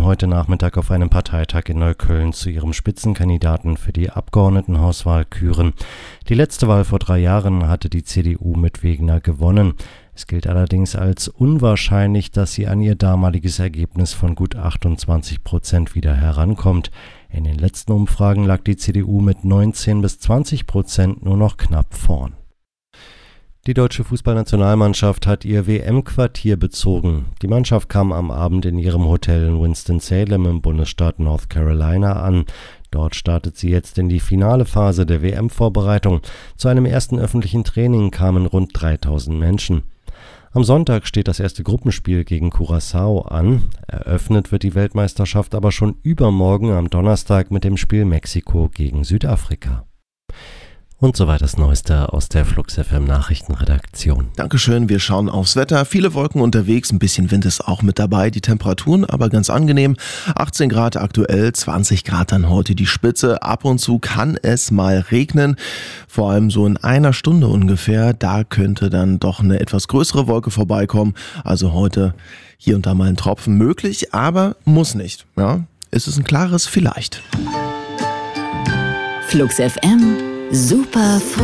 heute Nachmittag auf einem Parteitag in Neukölln zu ihrem Spitzenkandidaten für die Abgeordnetenhauswahl küren. Die letzte Wahl vor 3 Jahren hatte die CDU mit Wegener gewonnen. Es gilt allerdings als unwahrscheinlich, dass sie an ihr damaliges Ergebnis von gut 28% wieder herankommt. In den letzten Umfragen lag die CDU mit 19-20% nur noch knapp vorn. Die deutsche Fußballnationalmannschaft hat ihr WM-Quartier bezogen. Die Mannschaft kam am Abend in ihrem Hotel in Winston-Salem im Bundesstaat North Carolina an. Dort startet sie jetzt in die finale Phase der WM-Vorbereitung. Zu einem ersten öffentlichen Training kamen rund 3000 Menschen. Am Sonntag steht das erste Gruppenspiel gegen Curaçao an. Eröffnet wird die Weltmeisterschaft aber schon übermorgen am Donnerstag mit dem Spiel Mexiko gegen Südafrika. Und soweit das Neueste aus der Flux FM Nachrichtenredaktion. Dankeschön, wir schauen aufs Wetter. Viele Wolken unterwegs, ein bisschen Wind ist auch mit dabei. Die Temperaturen aber ganz angenehm. 18 Grad aktuell, 20 Grad dann heute die Spitze. Ab und zu kann es mal regnen. Vor allem so in einer Stunde ungefähr. Da könnte dann doch eine etwas größere Wolke vorbeikommen. Also heute hier und da mal ein Tropfen möglich, aber muss nicht. Ja, es ist ein klares Vielleicht. Flux FM. Super früh.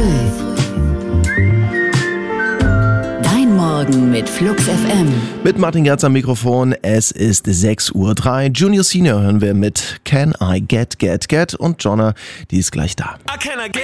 Dein Morgen mit Flux FM. Mit Martin Gerz am Mikrofon. Es ist 6:03 Uhr. Junior Senior hören wir mit Can I Get und Jonna, die ist gleich da.